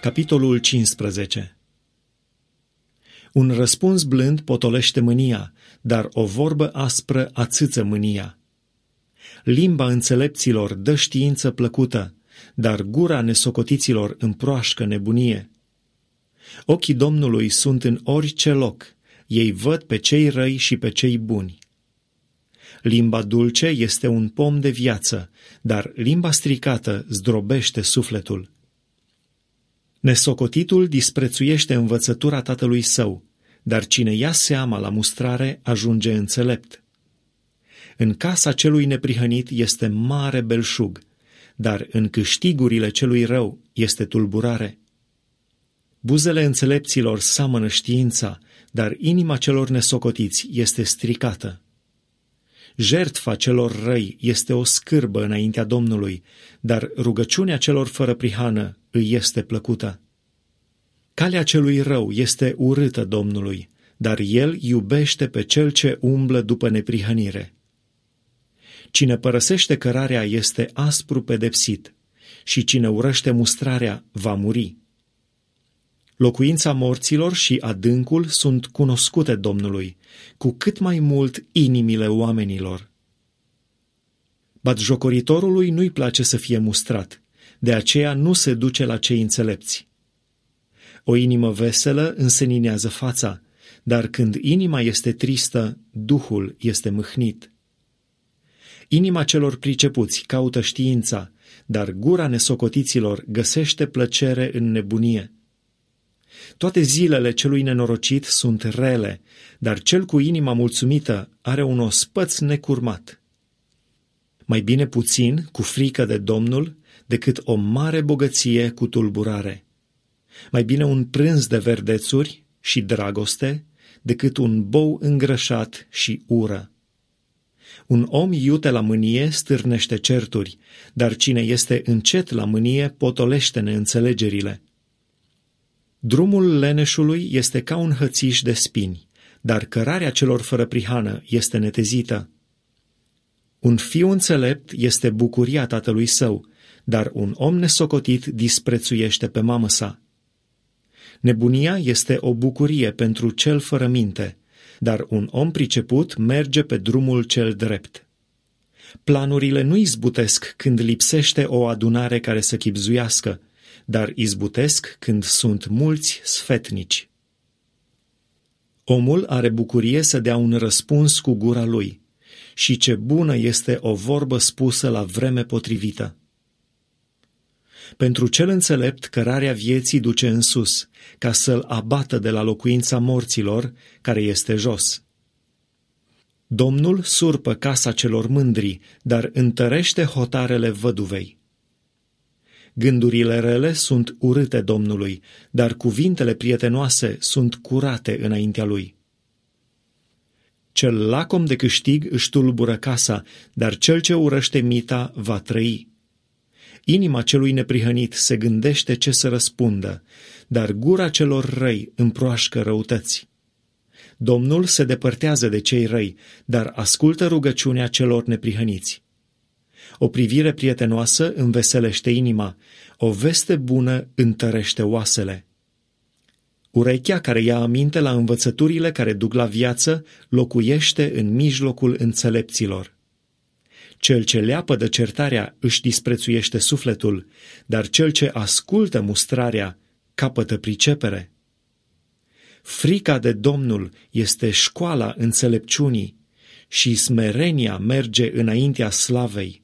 Capitolul 15. Un răspuns blând potolește mânia, dar o vorbă aspră ațâță mânia. Limba înțelepților dă știință plăcută, dar gura nesocotiților împroașcă nebunie. Ochii Domnului sunt în orice loc, ei văd pe cei răi și pe cei buni. Limba dulce este un pom de viață, dar limba stricată zdrobește sufletul. Nesocotitul disprețuiește învățătura tatălui său, dar cine ia seama la mustrare ajunge înțelept. În casa celui neprihănit este mare belșug, dar în câștigurile celui rău este tulburare. Buzele înțelepților seamănă știința, dar inima celor nesocotiți este stricată. Jertfa celor răi este o scârbă înaintea Domnului, dar rugăciunea celor fără prihană îi este plăcută. Calea celui rău este urâtă Domnului, dar el iubește pe cel ce umblă după neprihănire. Cine părăsește cărarea este aspru pedepsit, și cine urăște mustrarea va muri. Locuința morților și adâncul sunt cunoscute Domnului, cu cât mai mult inimile oamenilor. Batjocoritorului nu-i place să fie mustrat, de aceea nu se duce la cei înțelepți. O inimă veselă înseninează fața, dar când inima este tristă, duhul este mâhnit. Inima celor pricepuți caută știința, dar gura nesocotiților găsește plăcere în nebunie. Toate zilele celui nenorocit sunt rele, dar cel cu inima mulțumită are un ospăț necurmat. Mai bine puțin, cu frică de Domnul, decât o mare bogăție cu tulburare. Mai bine un prânz de verdețuri și dragoste, decât un bou îngrășat și ură. Un om iute la mânie stârnește certuri, dar cine este încet la mânie potolește neînțelegerile. Drumul leneșului este ca un hățiș de spini, dar cărarea celor fără prihană este netezită. Un fiu înțelept este bucuria tatălui său, dar un om nesocotit disprețuiește pe mamă sa. Nebunia este o bucurie pentru cel fără minte, dar un om priceput merge pe drumul cel drept. Planurile nu izbutesc când lipsește o adunare care să chibzuiască, dar izbutesc când sunt mulți sfetnici. Omul are bucurie să dea un răspuns cu gura lui, și ce bună este o vorbă spusă la vreme potrivită. Pentru cel înțelept cărarea vieții duce în sus, ca să-l abată de la locuința morților, care este jos. Domnul surpă casa celor mândri, dar întărește hotarele văduvei. Gândurile rele sunt urâte Domnului, dar cuvintele prietenoase sunt curate înaintea lui. Cel lacom de câștig își tulbură casa, dar cel ce urăște mita va trăi. Inima celui neprihănit se gândește ce să răspundă, dar gura celor răi împroașcă răutăți. Domnul se depărtează de cei răi, dar ascultă rugăciunea celor neprihăniți. O privire prietenoasă înveselește inima, o veste bună întărește oasele. Urechea care ia aminte la învățăturile care duc la viață locuiește în mijlocul înțelepților. Cel ce leapă de certarea își disprețuiește sufletul, dar cel ce ascultă mustrarea capătă pricepere. Frica de Domnul este școala înțelepciunii și smerenia merge înaintea slavei.